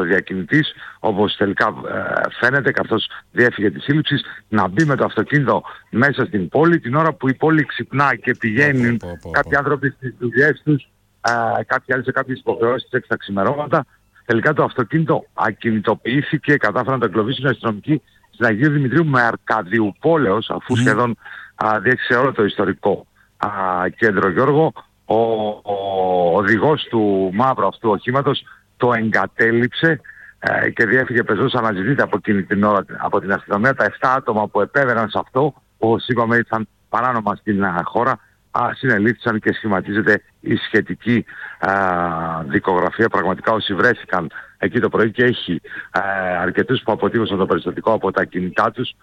διακινητής, όπως τελικά φαίνεται, καθώς διέφυγε τη σύλληψης, να μπει με το αυτοκίνητο μέσα στην πόλη την ώρα που η πόλη ξυπνά και πηγαίνουν κάποιοι άνθρωποι στις δουλειές τους, κάποιοι άλλοι σε κάποιες υποχρεώσεις 6 τα ξημερώματα. Τελικά το αυτοκίνητο ακινητοποιήθηκε, κατάφεραν να το εγκλωβίσουν οι αστυνομικοί στην Αγίου Δημητρίου με Αρκαδιουπόλεως, αφού σχεδόν διέξησε όλο το ιστορικό κέντρο, Γιώργο. Ο οδηγός του μαύρου αυτού οχήματος το εγκατέλειψε και διέφυγε πεζός. Αναζητείται από εκείνη την ώρα από την αστυνομία. Τα 7 άτομα που επέβαιναν σε αυτό, όπως είπαμε, ήρθαν παράνομα στην χώρα, συνελήφθησαν και σχηματίζεται η σχετική δικογραφία. Πραγματικά όσοι βρέθηκαν εκεί το πρωί, και έχει αρκετούς που αποτύπωσαν το περιστατικό από τα κινητά τους,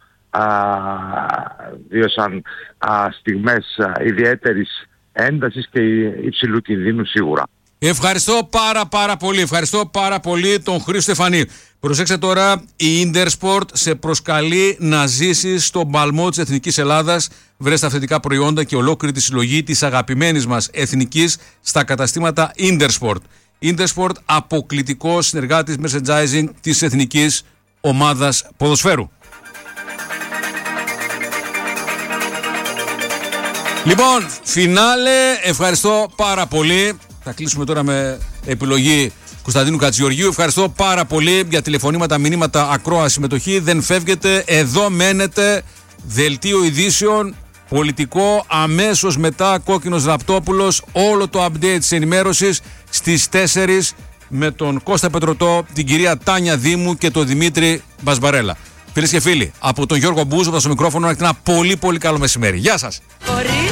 βίωσαν στιγμές ιδιαίτερης έντασης και υψηλού κινδύνου σίγουρα. Ευχαριστώ πάρα πολύ τον Χρήστο Στεφανή. Προσέξτε τώρα, η Intersport σε προσκαλεί να ζήσεις στον παλμό της Εθνικής Ελλάδας. Βρες τα αυθεντικά προϊόντα και ολόκληρη τη συλλογή της αγαπημένης μας εθνικής στα καταστήματα Intersport. Intersport, αποκλητικός συνεργάτης merchandising της εθνικής ομάδας ποδοσφαίρου. Λοιπόν, φινάλε, ευχαριστώ πάρα πολύ. Θα κλείσουμε τώρα με επιλογή Κωνσταντίνου Κατζηγεωργίου. Ευχαριστώ πάρα πολύ για τηλεφωνήματα, μηνύματα, ακρόαση, συμμετοχή. Δεν φεύγετε, εδώ μένετε. Δελτίο ειδήσεων, πολιτικό, αμέσως μετά Κόκκινος Ραπτόπουλος. Όλο το update της ενημέρωσης στις 4 με τον Κώστα Πετρωτό, την κυρία Τάνια Δήμου και τον Δημήτρη Μπασμπαρέλα. Φίλες και φίλοι, από τον Γιώργο Μπούζο, από το μικρόφωνο, να έχετε ένα πολύ καλό μεσημέρι. Γεια σας!